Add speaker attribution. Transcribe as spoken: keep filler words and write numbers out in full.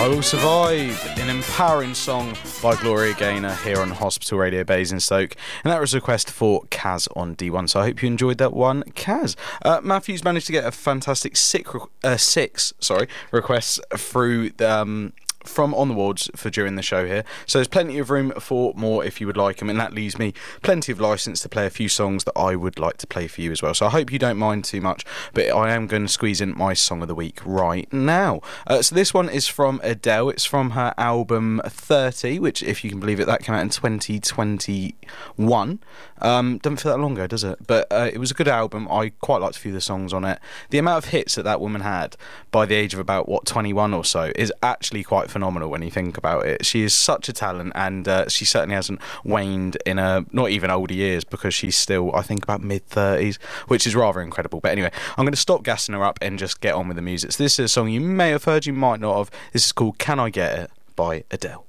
Speaker 1: I Will Survive, an empowering song by Gloria Gaynor here on Hospital Radio Basingstoke, and that was a request for Kaz on D one, so I hope you enjoyed that one, Kaz. Uh, Matthew's managed to get a fantastic six, uh, six sorry, requests through the, um, from On The Wards for during the show here, so there's plenty of room for more if you would like them, and that leaves me plenty of licence to play a few songs that I would like to play for you as well, so I hope you don't mind too much, but I am going to squeeze in my song of the week right now. Uh, so this one is from Adele. It's from her album thirty, which, if you can believe it, that came out in twenty twenty-one. Um, doesn't feel that long ago, does it? But uh, it was a good album. I quite liked a few of the songs on it. The amount of hits that that woman had by the age of about, what, twenty-one or so is actually quite phenomenal when you think about it. She is such a talent, and uh, she certainly hasn't waned in a not even older years, because she's still, I think, about mid-thirties, which is rather incredible. But anyway, I'm going to stop gassing her up and just get on with the music. So this is a song you may have heard, you might not have. This is called Can I Get It by Adele.